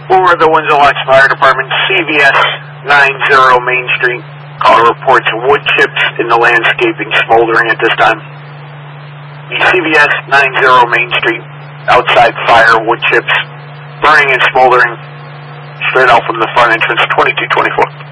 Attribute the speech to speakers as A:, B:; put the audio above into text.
A: For the Windsor Lights Fire Department, CVS 90 Main Street. Caller reports wood chips in the landscaping smoldering at this time. The CVS 90 Main Street, outside fire, wood chips, burning and smoldering, straight out from the front entrance, 2224.